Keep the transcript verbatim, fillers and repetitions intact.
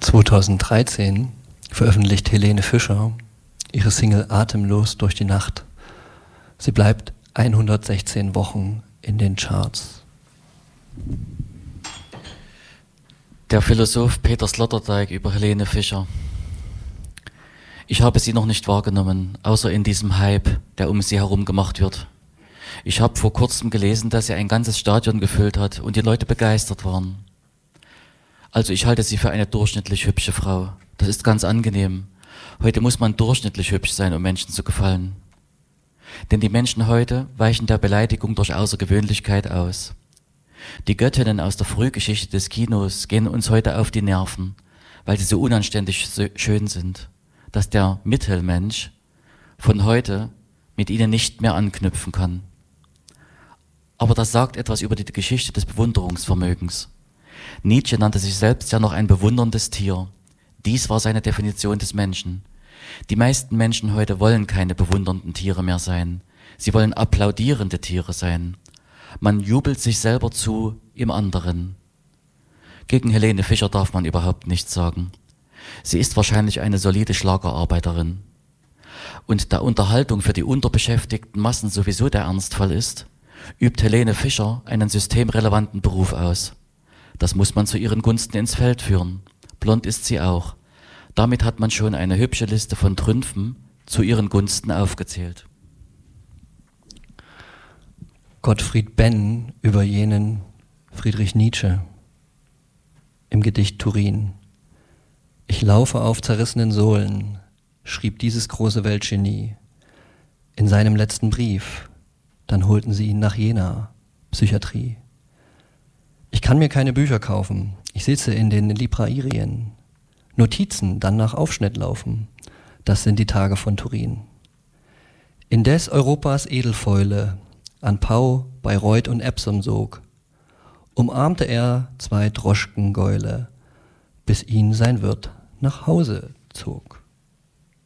zweitausenddreizehn veröffentlicht Helene Fischer ihre Single Atemlos durch die Nacht. Sie bleibt hundertsechzehn Wochen in den Charts. Der Philosoph Peter Sloterdijk über Helene Fischer. Ich habe sie noch nicht wahrgenommen, außer in diesem Hype, der um sie herum gemacht wird. Ich habe vor kurzem gelesen, dass sie ein ganzes Stadion gefüllt hat und die Leute begeistert waren. Also ich halte sie für eine durchschnittlich hübsche Frau. Das ist ganz angenehm. Heute muss man durchschnittlich hübsch sein, um Menschen zu gefallen. Denn die Menschen heute weichen der Beleidigung durch Außergewöhnlichkeit aus. Die Göttinnen aus der Frühgeschichte des Kinos gehen uns heute auf die Nerven, weil sie so unanständig so schön sind, dass der Mittelmensch von heute mit ihnen nicht mehr anknüpfen kann. Aber das sagt etwas über die Geschichte des Bewunderungsvermögens. Nietzsche nannte sich selbst ja noch ein bewunderndes Tier. Dies war seine Definition des Menschen. Die meisten Menschen heute wollen keine bewundernden Tiere mehr sein. Sie wollen applaudierende Tiere sein. Man jubelt sich selber zu im anderen. Gegen Helene Fischer darf man überhaupt nichts sagen. Sie ist wahrscheinlich eine solide Schlagerarbeiterin. Und da Unterhaltung für die unterbeschäftigten Massen sowieso der Ernstfall ist, übt Helene Fischer einen systemrelevanten Beruf aus. Das muss man zu ihren Gunsten ins Feld führen. Blond ist sie auch. Damit hat man schon eine hübsche Liste von Trümpfen zu ihren Gunsten aufgezählt. Gottfried Benn über jenen Friedrich Nietzsche im Gedicht Turin. Ich laufe auf zerrissenen Sohlen, schrieb dieses große Weltgenie in seinem letzten Brief. Dann holten sie ihn nach Jena, Psychiatrie. Ich kann mir keine Bücher kaufen. Ich sitze in den Librairien. Notizen dann nach Aufschnitt laufen. Das sind die Tage von Turin. Indes Europas Edelfäule an Pau, Bayreuth und Epsom sog, umarmte er zwei Droschkengäule, bis ihn sein Wirt nach Hause zog.